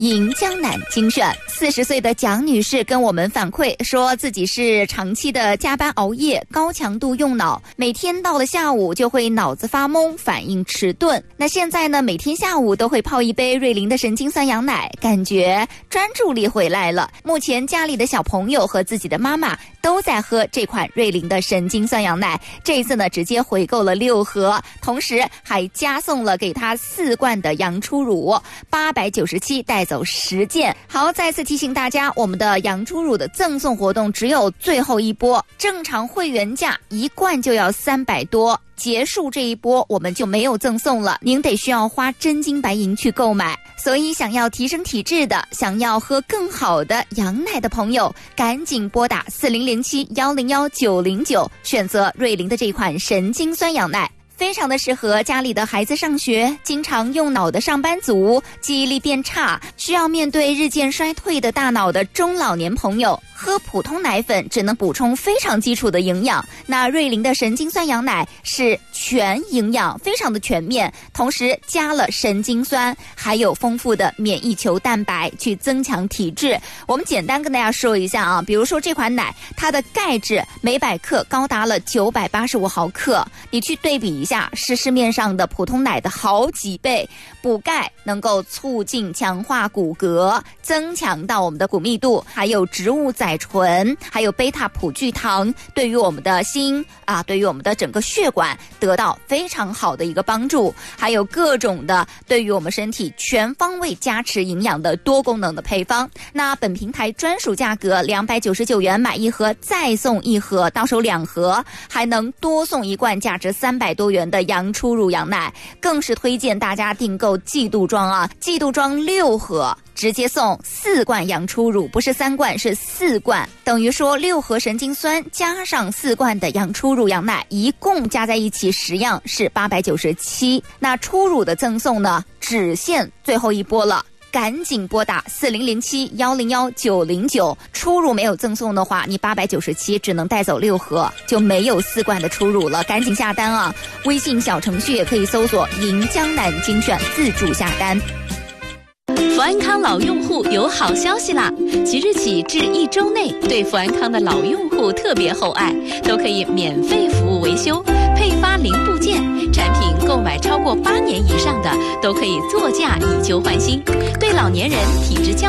迎江南精选，40岁的蒋女士跟我们反馈说，自己是长期的加班熬夜，高强度用脑，每天到了下午就会脑子发懵，反应迟钝。那现在呢，每天下午都会泡一杯瑞麟的神经酸羊奶，感觉专注力回来了。目前家里的小朋友和自己的妈妈都在喝这款瑞麟的神经酸羊奶，这一次呢，直接回购了6盒，同时还加送了给他4罐的羊初乳，897带走10件。好，再次提醒大家，我们的羊初乳的赠送活动只有最后一波，正常会员价1罐就要300多，结束这一波我们就没有赠送了，您得需要花真金白银去购买。所以想要提升体质的，想要喝更好的羊奶的朋友，赶紧拨打4007-101-909，选择瑞麟的这款神经酸羊奶，非常的适合家里的孩子上学，经常用脑的上班族，记忆力变差，需要面对日渐衰退的大脑的中老年朋友。喝普通奶粉只能补充非常基础的营养，那瑞麟的神经酸羊奶是全营养，非常的全面，同时加了神经酸，还有丰富的免疫球蛋白去增强体质。我们简单跟大家说一下啊，比如说这款奶，它的钙质每100克高达了985毫克，你去对比一下，是市面上的普通奶的好几倍。补钙能够促进强化骨骼，增强到我们的骨密度，还有植物甾醇，还有贝塔葡聚糖，对于我们的心对于我们的整个血管得到非常好的一个帮助，还有各种的对于我们身体全方位加持营养的多功能的配方。那本平台专属价格299元买1盒再送1盒，到手2盒，还能多送1罐价值300多元的羊初乳羊奶，更是推荐大家订购季度装啊，季度装6盒。直接送4罐羊初乳，不是3罐，是4罐，等于说6盒神经酸加上4罐的羊初乳羊奶，一共加在一起10样是897。那初乳的赠送呢，只限最后一波了，赶紧拨打4007-101-909，初乳没有赠送的话，你897只能带走6盒，就没有4罐的初乳了，赶紧下单啊！微信小程序也可以搜索迎江南精选，自助下单。 福安康老用户有好消息啦！即日起至1周内，对福安康的老用户特别厚爱，都可以免费服务维修，配发零部件，产品购买超过8年以上的，都可以作价以旧换新。对老年人、体质较